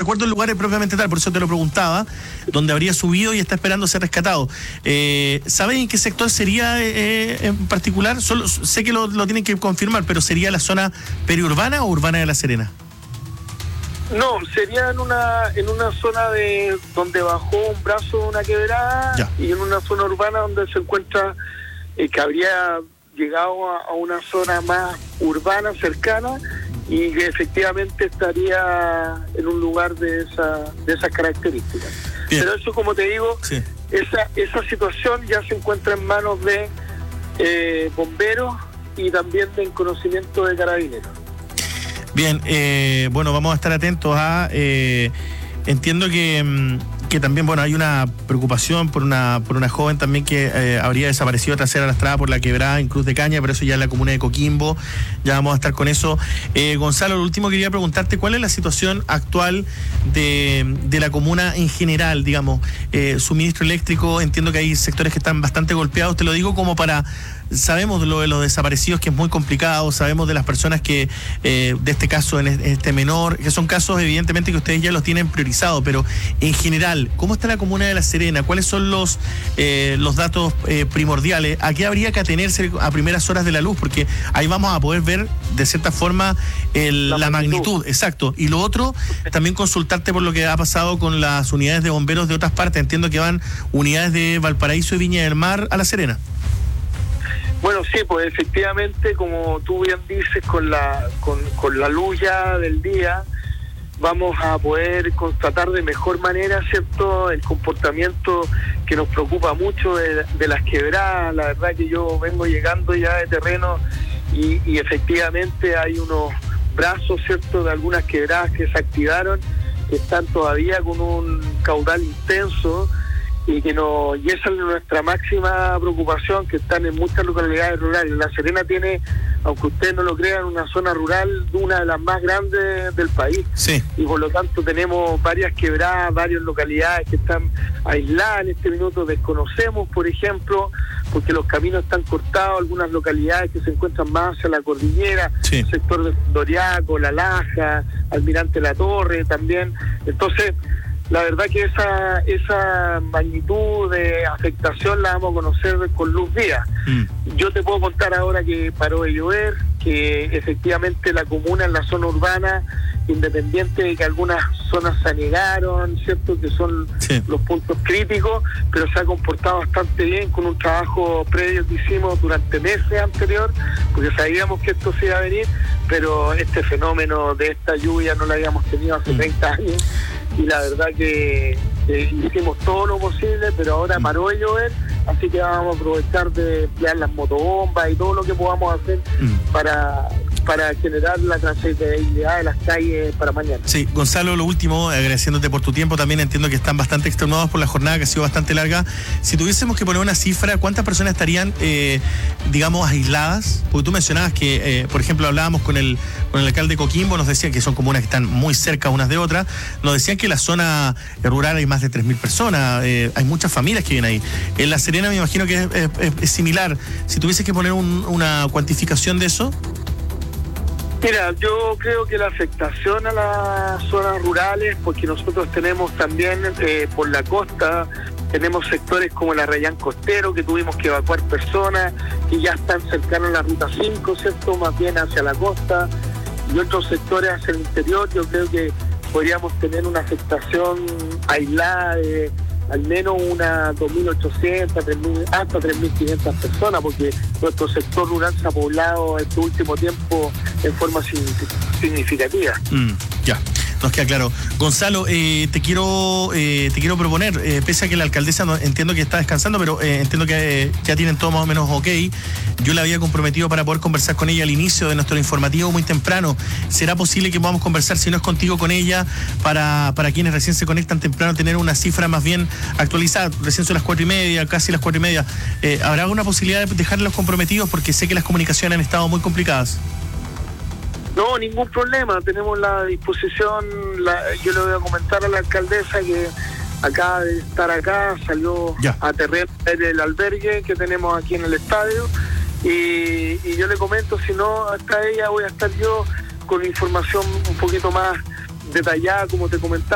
recuerdo el lugar propiamente tal, por eso te lo preguntaba, donde habría subido y está esperando ser rescatado. ¿Sabes en qué sector sería en particular? Solo sé que lo tienen que confirmar, pero ¿sería la zona periurbana o urbana de La Serena? No, sería en una zona de donde bajó un brazo de una quebrada. Ya. Y en una zona urbana donde se encuentra, que habría llegado a una zona más urbana, cercana, y que efectivamente estaría en un lugar de esas características. Bien. Pero eso, como te digo, sí, esa situación ya se encuentra en manos de bomberos y también en conocimiento de carabineros. Bien, bueno, vamos a estar atentos a... entiendo que también, bueno, hay una preocupación por una joven también que habría desaparecido tras ser arrastrada por la quebrada en Cruz de Caña, pero eso ya en la comuna de Coquimbo, ya vamos a estar con eso. Gonzalo, lo último quería preguntarte, ¿cuál es la situación actual de la comuna en general, digamos? Suministro eléctrico, entiendo que hay sectores que están bastante golpeados, te lo digo como para... Sabemos de lo de los desaparecidos, que es muy complicado, sabemos de las personas que, de este caso, en este menor, que son casos evidentemente que ustedes ya los tienen priorizados, pero en general, ¿cómo está la comuna de La Serena? ¿Cuáles son los datos primordiales? ¿A qué habría que atenerse a primeras horas de la luz? Porque ahí vamos a poder ver, de cierta forma, la magnitud. Exacto. Y lo otro, también consultarte por lo que ha pasado con las unidades de bomberos de otras partes. Entiendo que van unidades de Valparaíso y Viña del Mar a La Serena. Bueno, sí, pues efectivamente, como tú bien dices, con la luz ya del día, vamos a poder constatar de mejor manera, ¿cierto?, el comportamiento que nos preocupa mucho de las quebradas. La verdad que yo vengo llegando ya de terreno y efectivamente hay unos brazos, ¿cierto?, de algunas quebradas que se activaron, que están todavía con un caudal intenso, y esa es nuestra máxima preocupación, que están en muchas localidades rurales. La Serena tiene, aunque ustedes no lo crean, una zona rural, una de las más grandes del país. Sí. Y por lo tanto tenemos varias quebradas, varias localidades que están aisladas en este minuto. Desconocemos, por ejemplo, porque los caminos están cortados, algunas localidades que se encuentran más hacia la cordillera, sí, el sector de Doriaco, La Laja, Almirante La Torre también. Entonces, la verdad que esa magnitud de afectación la vamos a conocer con luz día. Yo te puedo contar ahora que paró de llover, que efectivamente la comuna en la zona urbana, independiente de que algunas zonas se anegaron, ¿cierto?, que son sí, los puntos críticos, pero se ha comportado bastante bien con un trabajo previo que hicimos durante meses anterior, porque sabíamos que esto se iba a venir, pero este fenómeno de esta lluvia no lo habíamos tenido hace 30 años. Y la verdad que hicimos todo lo posible, pero ahora paró de llover, así que vamos a aprovechar de emplear las motobombas y todo lo que podamos hacer para generar la transitabilidad de las calles para mañana. Sí, Gonzalo, lo último, agradeciéndote por tu tiempo, también entiendo que están bastante extenuados por la jornada, que ha sido bastante larga. Si tuviésemos que poner una cifra, ¿cuántas personas estarían, digamos, aisladas? Porque tú mencionabas que, por ejemplo, hablábamos con el alcalde de Coquimbo, nos decía que son comunas que están muy cerca unas de otras, nos decían que en la zona rural hay más de 3.000 personas, hay muchas familias que viven ahí. En La Serena me imagino que es similar. Si tuvieses que poner una cuantificación de eso... Mira, yo creo que la afectación a las zonas rurales, porque nosotros tenemos también por la costa, tenemos sectores como el Arrayán Costero, que tuvimos que evacuar personas que ya están cercanos a la Ruta 5, ¿cierto?, más bien hacia la costa, y otros sectores hacia el interior. Yo creo que podríamos tener una afectación aislada de al menos unas 2.800, 3.000, hasta 3.500 personas, porque nuestro sector rural se ha poblado este último tiempo en forma significativa. Ya. Nos queda claro. Gonzalo, te quiero proponer, pese a que la alcaldesa entiendo que está descansando, pero entiendo que ya tienen todo más o menos ok. Yo la había comprometido para poder conversar con ella al inicio de nuestro informativo muy temprano. ¿Será posible que podamos conversar, si no es contigo, con ella, para quienes recién se conectan temprano, tener una cifra más bien actualizada? Recién son las 4:30, casi las 4:30. ¿Habrá alguna posibilidad de dejarlos comprometidos? Porque sé que las comunicaciones han estado muy complicadas. No, ningún problema, tenemos la disposición. Yo le voy a comentar a la alcaldesa que acaba de estar acá, salió a terreno el albergue que tenemos aquí en el estadio, y yo le comento, si no está ella, voy a estar yo con información un poquito más detallada, como te comentaba.